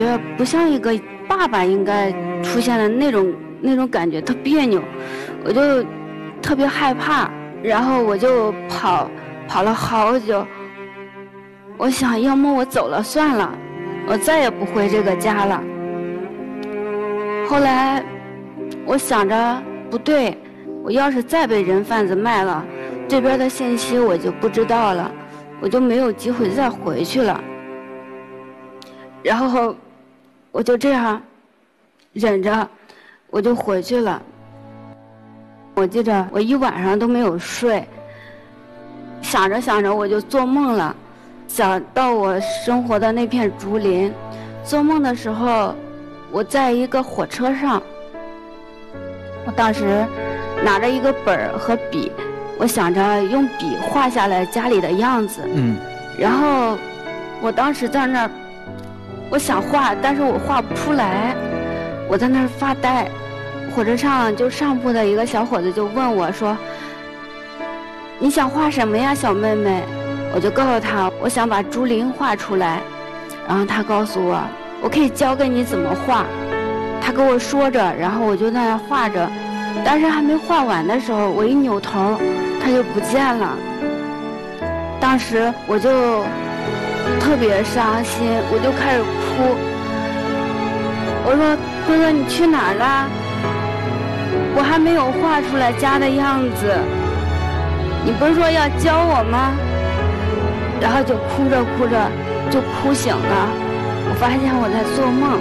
觉得不像一个爸爸应该出现的那种感觉，特别扭，我就特别害怕，然后我就跑了好久。我想，要么我走了算了，我再也不回这个家了。后来我想着不对，我要是再被人贩子卖了，这边的信息我就不知道了，我就没有机会再回去了。然后我就这样忍着，我就回去了。我记着我一晚上都没有睡，想着想着我就做梦了，想到我生活的那片竹林。做梦的时候，我在一个火车上，我当时拿着一个本儿和笔，我想着用笔画下来家里的样子。然后我当时在那儿，我想画，但是我画不出来，我在那儿发呆。火车上就上铺的一个小伙子就问我说：“你想画什么呀，小妹妹？”我就告诉他，我想把竹林画出来。然后他告诉我，我可以教给你怎么画。他跟我说着，然后我就在那画着，但是还没画完的时候，我一扭头，他就不见了。当时我就特别伤心，我就开始哭。我说：“哥哥，你去哪儿了？我还没有画出来家的样子，你不是说要教我吗？”然后就哭着哭着就哭醒了，我发现我在做梦。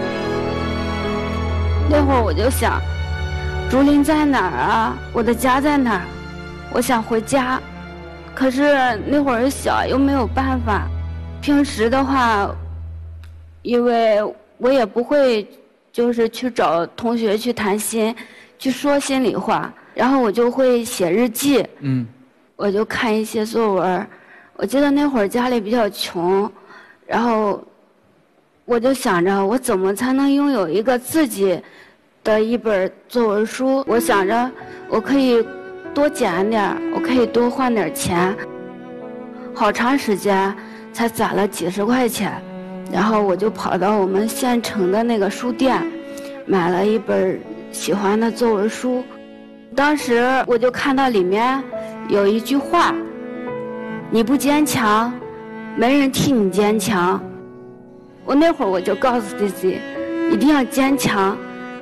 那会儿我就想，竹林在哪儿啊？我的家在哪儿？我想回家，可是那会儿小又没有办法。平时的话，因为我也不会就是去找同学去谈心，去说心里话，然后我就会写日记，我就看一些作文。我记得那会儿家里比较穷，然后我就想着我怎么才能拥有一个自己的一本作文书。我想着我可以多捡点，我可以多换点钱。好长时间才攒了几十块钱，然后我就跑到我们县城的那个书店，买了一本喜欢的作文书。当时我就看到里面有一句话：“你不坚强，没人替你坚强。”我那会儿我就告诉自己，一定要坚强。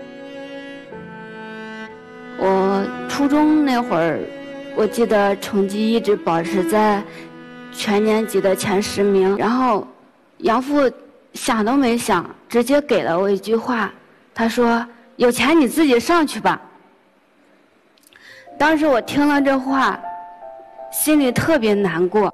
我初中那会儿，我记得成绩一直保持在全年级的前10名。然后养父想都没想，直接给了我一句话，他说：“有钱你自己上去吧。”当时我听了这话，心里特别难过。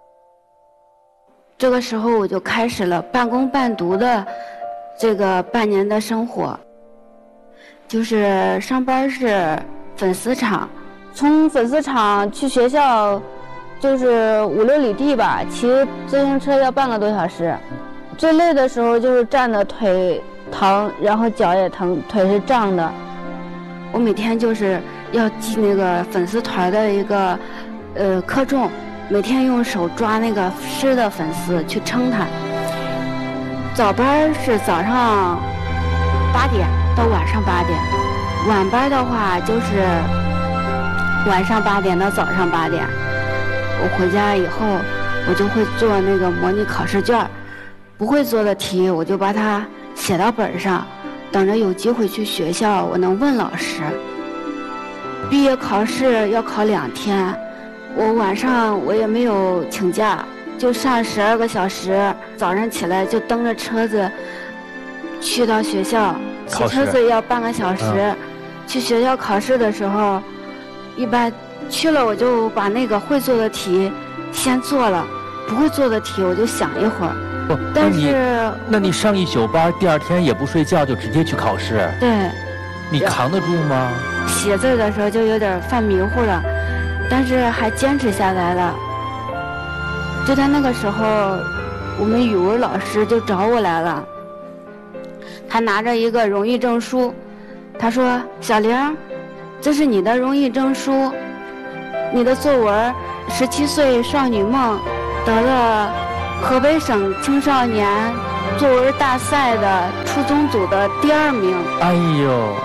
这个时候我就开始了半工半读的这个半年的生活，就是上班是粉丝厂，从粉丝厂去学校就是5、6里地吧，骑自行车要半个多小时。最累的时候就是站着腿疼，然后脚也疼，腿是胀的。我每天就是要记那个粉丝团的一个克重，每天用手抓那个湿的粉丝去称它。早班是早上8点到晚上8点，晚班的话就是晚上8点到早上8点。我回家以后，我就会做那个模拟考试卷，不会做的题我就把它写到本上，等着有机会去学校我能问老师。毕业考试要考2天，我晚上我也没有请假，就上12个小时，早上起来就蹬着车子去到学校，骑车子要半个小时。去学校考试的时候，一般去了我就把那个会做的题先做了，不会做的题我就想一会儿。但是那你上一宿班，第2天也不睡觉就直接去考试？ 对。 你扛得住吗？ 写字的时候就有点犯迷糊了，但是还坚持下来了。就在那个时候，我们语文老师就找我来了，他拿着一个荣誉证书，他说：“小玲，这是你的荣誉证书，你的作文17岁少女梦得了河北省青少年作文大赛的初中组的第2名。 哎呦！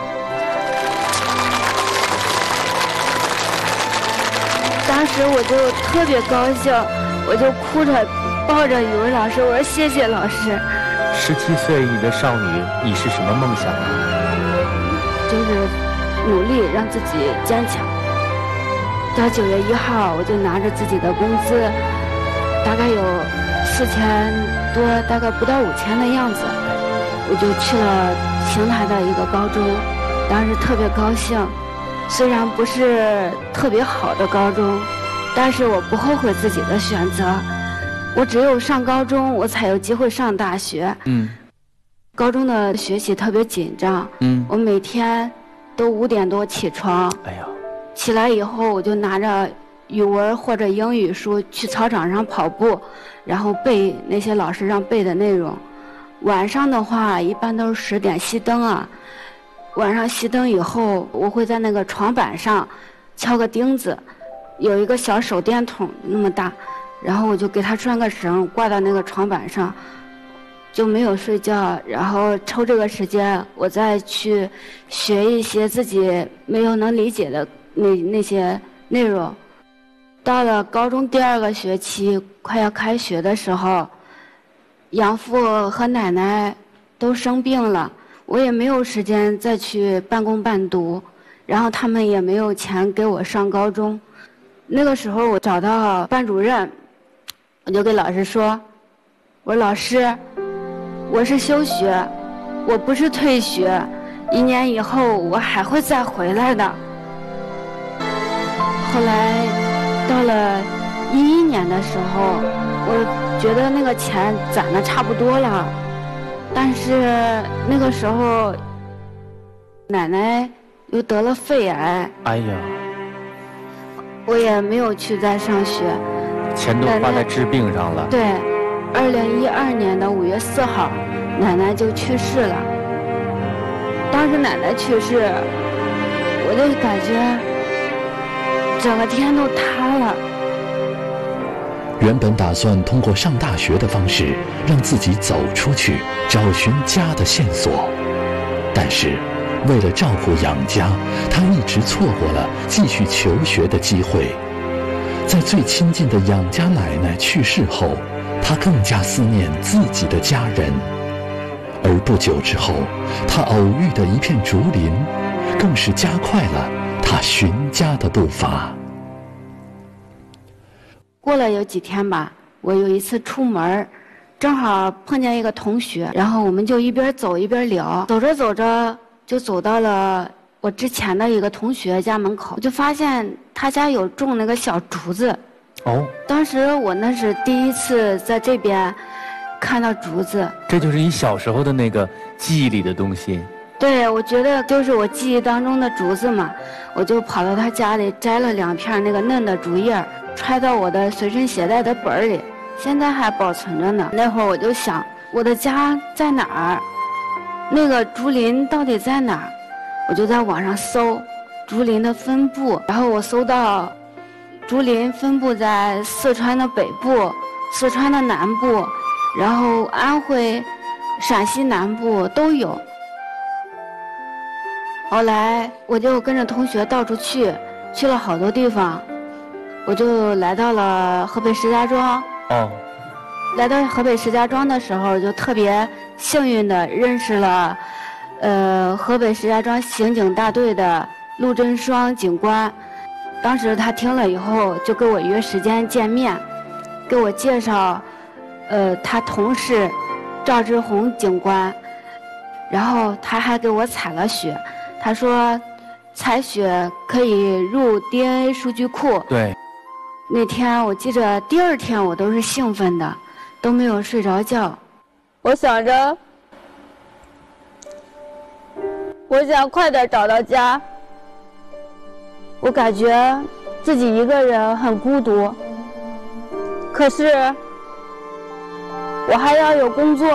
当时我就特别高兴，我就哭着抱着语文老师，我说谢谢老师。 17岁的少女，你是什么梦想啊？ 就是努力让自己坚强。到9月1号，我就拿着自己的工资，大概有4000多，大概不到5000的样子，我就去了邢台的一个高中，当时特别高兴。虽然不是特别好的高中，但是我不后悔自己的选择。我只有上高中，我才有机会上大学。高中的学习特别紧张。我每天都5点多起床。 哎呀！ 起来以后，我就拿着语文或者英语书去操场上跑步，然后背那些老师让背的内容。晚上的话，一般都是10点熄灯啊。晚上熄灯以后，我会在那个床板上敲个钉子，有一个小手电筒那么大，然后我就给它拴个绳，挂到那个床板上，就没有睡觉。然后抽这个时间，我再去学一些自己没有能理解的那些内容。到了高中第2个学期快要开学的时候，养父和奶奶都生病了，我也没有时间再去半工半读，然后他们也没有钱给我上高中。那个时候我找到班主任，我就给老师说，我说老师，我是休学，我不是退学，1年以后我还会再回来的。后来到了11年的时候，我觉得那个钱攒的差不多了，但是那个时候奶奶又得了肺癌。 哎呀！ 我也没有去再上学， 钱都花在治病上了。 对，2012年的5月4号，奶奶就去世了。当时奶奶去世，我就感觉整个天都塌了。 原本打算通过上大学的方式让自己走出去，找寻家的线索，但是为了照顾养家，他一直错过了继续求学的机会。在最亲近的养家奶奶去世后，他更加思念自己的家人。而不久之后，他偶遇的一片竹林，更是加快了他寻家的步伐。 过了有几天吧，我有一次出门，正好碰见一个同学，然后我们就一边走一边聊，走着走着就走到了我之前的一个同学家门口，我就发现他家有种那个小竹子。当时我那是第一次在这边看到竹子。 这就是你小时候的那个记忆里的东西。 对，我觉得就是我记忆当中的竹子嘛，我就跑到他家里摘了2片那个嫩的竹叶，揣到我的随身携带的本里，现在还保存着呢。那会儿我就想，我的家在哪儿？那个竹林到底在哪儿？我就在网上搜竹林的分布，然后我搜到竹林分布在四川的北部、四川的南部，然后安徽、陕西南部都有。后来我就跟着同学到处去了好多地方，我就来到了河北石家庄。来到河北石家庄的时候，就特别幸运的认识了河北石家庄刑警大队的陆振双警官。当时他听了以后就跟我约时间见面，给我介绍他同事赵志红警官，然后他还给我采了血，他说采血可以入 DNA 数据库。 对， 那天我记着第2天我都是兴奋的，都没有睡着觉。我想着我想快点找到家，我感觉自己一个人很孤独，可是我还要有工作。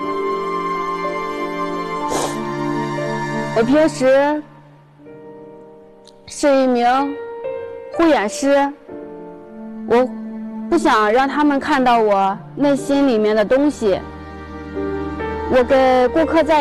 我平时是一名护眼师，我不想让他们看到我内心里面的东西， 我给顾客在